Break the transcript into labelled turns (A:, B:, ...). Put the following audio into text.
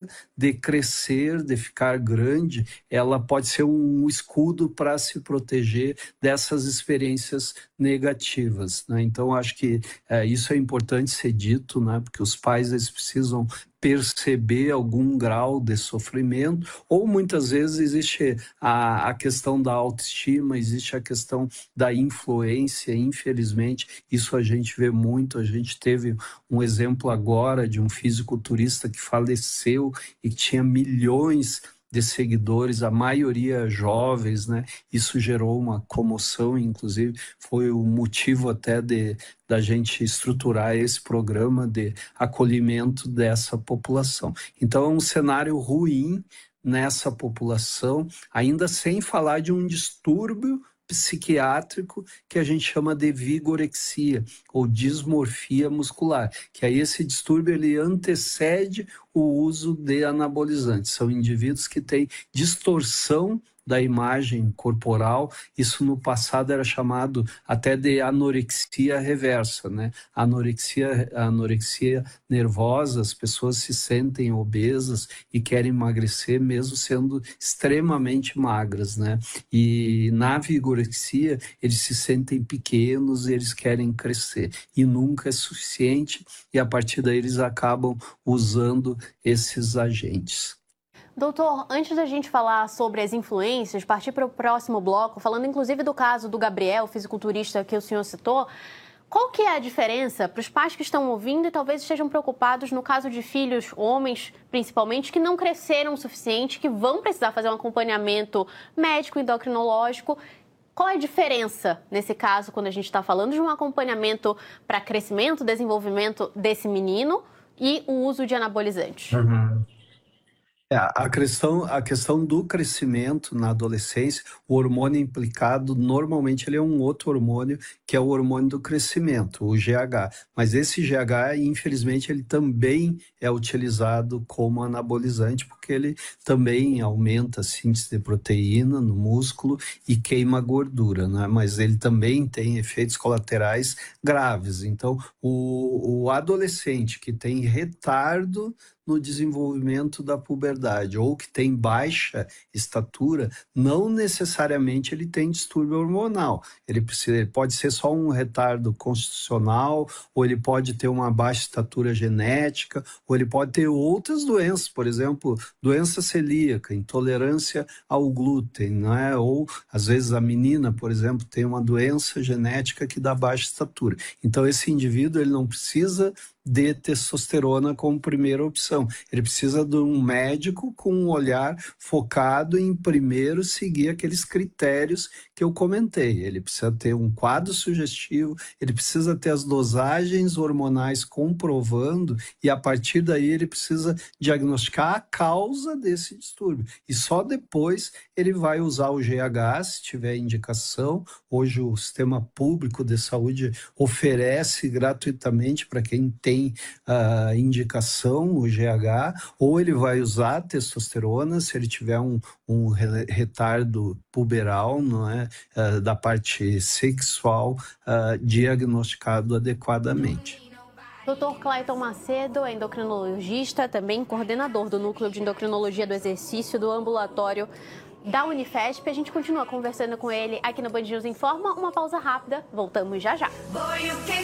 A: de crescer, de ficar grande, ela pode ser um escudo para se proteger dessas experiências negativas, né? Então, acho que isso é importante ser dito, né? Porque os pais eles precisam perceber algum grau de sofrimento, ou muitas vezes existe a questão da autoestima, existe a questão da influência, infelizmente, isso a gente vê muito. A gente teve um exemplo agora de um fisiculturista que faleceu e que tinha milhões de seguidores, a maioria jovens, né? Isso gerou uma comoção, inclusive foi o motivo até da gente estruturar esse programa de acolhimento dessa população. Então é um cenário ruim nessa população, ainda sem falar de um distúrbio psiquiátrico que a gente chama de vigorexia ou dismorfia muscular, que aí esse distúrbio ele antecede o uso de anabolizantes. São indivíduos que têm distorção da imagem corporal. Isso no passado era chamado até de anorexia reversa, né? Anorexia nervosa, as pessoas se sentem obesas e querem emagrecer mesmo sendo extremamente magras, né? E na vigorexia eles se sentem pequenos e eles querem crescer e nunca é suficiente, e a partir daí eles acabam usando esses agentes.
B: Doutor, antes da gente falar sobre as influências, partir para o próximo bloco, falando inclusive do caso do Gabriel, fisiculturista que o senhor citou, qual que é a diferença para os pais que estão ouvindo e talvez estejam preocupados no caso de filhos, homens principalmente, que não cresceram o suficiente, que vão precisar fazer um acompanhamento médico, endocrinológico? Qual é a diferença nesse caso quando a gente está falando de um acompanhamento para crescimento, desenvolvimento desse menino e o uso de anabolizantes?
A: A questão do crescimento na adolescência, o hormônio implicado, normalmente ele é um outro hormônio, que é o hormônio do crescimento, o GH. Mas esse GH, infelizmente, ele também é utilizado como anabolizante, porque ele também aumenta a síntese de proteína no músculo e queima gordura, né? Mas ele também tem efeitos colaterais graves. Então, o adolescente que tem retardo no desenvolvimento da puberdade ou que tem baixa estatura, não necessariamente ele tem distúrbio hormonal. Ele pode ser só um retardo constitucional, ou ele pode ter uma baixa estatura genética, ou ele pode ter outras doenças, por exemplo, doença celíaca, intolerância ao glúten, não é? Ou às vezes a menina, por exemplo, tem uma doença genética que dá baixa estatura. Então esse indivíduo ele não precisa de testosterona como primeira opção. Ele precisa de um médico com um olhar focado em primeiro seguir aqueles critérios que eu comentei. Ele precisa ter um quadro sugestivo, ele precisa ter as dosagens hormonais comprovando e a partir daí ele precisa diagnosticar a causa desse distúrbio. E só depois ele vai usar o GH, se tiver indicação. Hoje o sistema público de saúde oferece gratuitamente para quem tem a indicação, o GH, ou ele vai usar testosterona se ele tiver um retardo puberal, não é, da parte sexual, diagnosticado adequadamente.
B: Dr. Clayton Macedo é endocrinologista, também coordenador do Núcleo de Endocrinologia do Exercício do Ambulatório da Unifesp. A gente continua conversando com ele aqui no Band News Informa. Uma pausa rápida, voltamos já já.